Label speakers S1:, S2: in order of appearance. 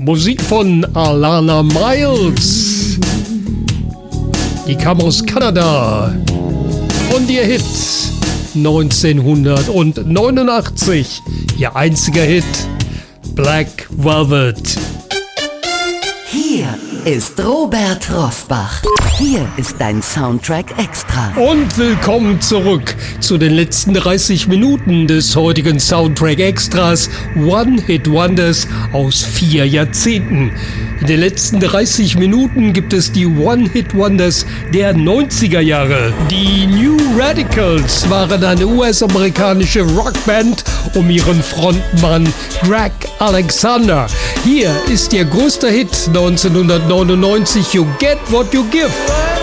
S1: Musik von Alana Miles. Die kam aus Kanada. Und ihr Hit 1989. Ihr einziger Hit, Black Velvet.
S2: Hier ist Robert Rosbach. Hier ist dein Soundtrack Extra.
S1: Und willkommen zurück zu den letzten 30 Minuten des heutigen Soundtrack Extras One-Hit Wonders aus 4 Jahrzehnten. In den letzten 30 Minuten gibt es die One-Hit Wonders der 90er Jahre. Die New Radicals waren eine US-amerikanische Rockband um ihren Frontmann Greg Alexander. Hier ist ihr größter Hit 1999, You Get What You Give.